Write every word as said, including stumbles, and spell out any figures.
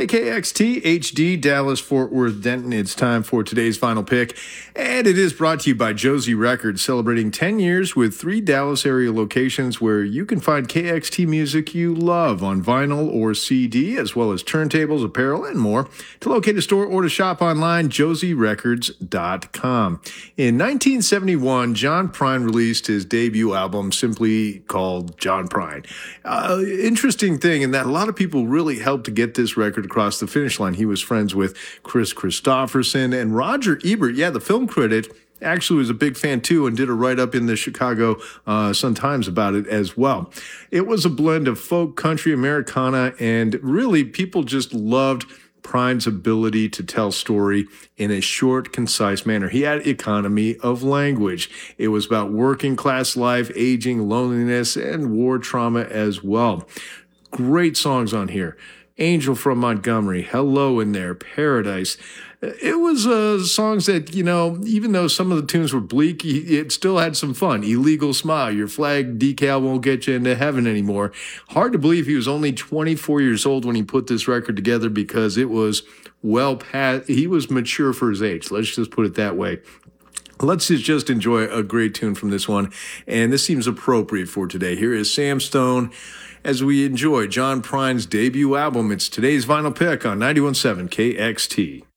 Hey, K X T, H D, Dallas, Fort Worth, Denton. It's time for today's final pick. And it is brought to you by Josie Records, celebrating ten years with three Dallas area locations where you can find K X T music you love on vinyl or C D, as well as turntables, apparel, and more. To locate a store or to shop online, josie records dot com. In nineteen seventy-one, John Prine released his debut album simply called John Prine. Uh, interesting thing in that a lot of people really helped to get this record across the finish line. He was friends with Chris Christopherson and Roger Ebert. Yeah, the film critic actually was a big fan too and did a write-up in the Chicago uh, Sun-Times about it as well. It was a blend of folk, country, Americana, and really people just loved Prine's ability to tell story in a short, concise manner. He had economy of language. It was about working class life, aging, loneliness, and war trauma as well. Great songs on here. Angel from Montgomery, Hello in There, Paradise. It was uh, songs that, you know, even though some of the tunes were bleak, it still had some fun. Illegal Smile, Your Flag Decal Won't Get You Into Heaven Anymore. Hard to believe he was only twenty-four years old when he put this record together because it was well past, he was mature for his age. Let's just put it that way. Let's just enjoy a great tune from this one, and this seems appropriate for today. Here is Sam Stone as we enjoy John Prine's debut album. It's today's vinyl pick on ninety-one point seven K X T.